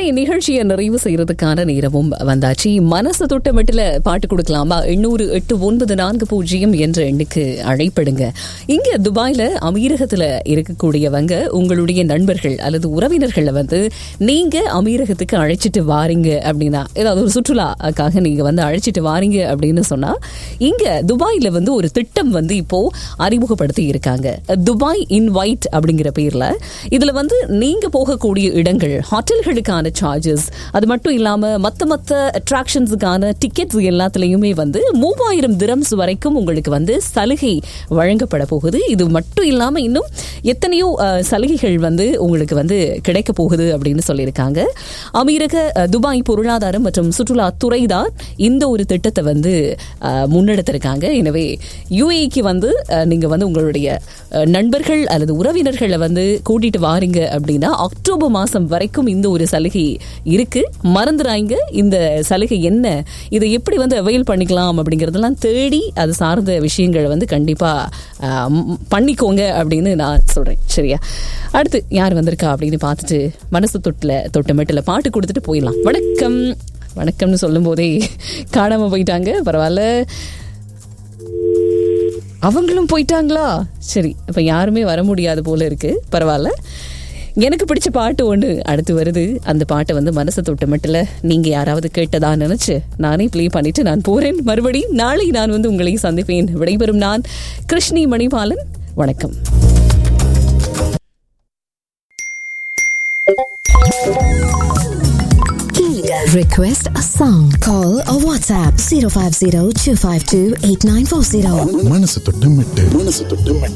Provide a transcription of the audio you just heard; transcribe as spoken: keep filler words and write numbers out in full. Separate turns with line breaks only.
சரி, நிகழ்ச்சியை நிறைவு செய்யறதுக்கான நேரமும் வந்தாச்சு. மனசு தொட்டமட்டில் பாட்டு கொடுக்கலாமா? எண்ணூறு எட்டு ஒன்பது நான்கு பூஜ்ஜியம் என்ற எண்ணுக்கு அழைப்படுங்க. இங்க துபாயில அமீரகத்துல இருக்கக்கூடியவங்க உங்களுடைய நண்பர்கள் அல்லது உறவினர்களை வந்து நீங்க அமீரகத்துக்கு அழைச்சிட்டு வாரீங்க அப்படின்னா, ஏதாவது ஒரு சுற்றுலாக்காக நீங்க வந்து அழைச்சிட்டு வாரீங்க அப்படின்னு சொன்னா, இங்க துபாயில வந்து ஒரு திட்டம் வந்து இப்போ அறிமுகப்படுத்தி இருக்காங்க. துபாய் இன்வைட் அப்படிங்கிற பேர்ல. இதுல வந்து நீங்க போகக்கூடிய இடங்கள், ஹோட்டல்களுக்கான சார்ஜஸ், அது மட்டும் இல்லாம மத்த மத்த அட்ராக்ஷன்ஸுக்கான டிக்கெட்ஸ் எல்லாத்துலயுமே வந்து மூவாயிரம் திரம்ஸ் வரைக்கும் உங்களுக்கு வந்து சலுகை வழங்கப்பட போகுது. இது மட்டும் இல்லாம இன்னும் எத்தனையோ சலுகைகள் வந்து உங்களுக்கு வந்து கிடைக்க போகுது அப்படின்னு சொல்லியிருக்காங்க. அமீரக துபாய் பொருளாதாரம் மற்றும் சுற்றுலா துறை தான் இந்த ஒரு திட்டத்தை வந்து முன்னெடுத்திருக்காங்க. எனவே யுஏஇக்கு வந்து நீங்க வந்து உங்களுடைய நண்பர்கள் அல்லது உறவினர்களை வந்து கூட்டிட்டு வாரீங்க அப்படின்னா அக்டோபர் மாசம் வரைக்கும் இந்த ஒரு சலுகை இருக்கு. மறந்துடாங்க இந்த சலுகை என்ன, இதை எப்படி வந்து அவைல் பண்ணிக்கலாம் அப்படிங்கறதெல்லாம் தேடி அது சார்ந்த விஷயங்களை வந்து கண்டிப்பா பண்ணிக்கோங்க அப்படின்னு நான் சொல்றேன். சரியா? அடுத்து யார் வந்திருக்கா அப்படின்னு பார்த்துட்டு மனசு தொட்டில தொட்ட மெட்டில பாட்டு கொடுத்துட்டு போயிடலாம். வணக்கம் வணக்கம்னு சொல்லும் போதே காணாம போயிட்டாங்க. பரவாயில்ல, அவங்களும் போயிட்டாங்களா? சரி, இப்ப யாருமே வர முடியாது போல இருக்கு. பரவாயில்ல, எனக்கு பிடிச்ச பாட்டு ஒன்று அடுத்து வருது. அந்த பாட்டை வந்து மனசு தொட்ட மட்டில் நீங்க யாராவது கேட்டதா நினைச்சு நானே பிளே பண்ணிட்டு நான் போறேன். மறுபடியும் நாளை நான் வந்து உங்களை சந்திப்பேன். விடைபெறும் நான் கிருஷ்ணி மணிபாலன். வணக்கம்.
Request a song. Call or WhatsApp zero five zero two five two eight nine four zero.
மனசு தொட்ட மெட்டு மனசு தொட்ட மெட்டு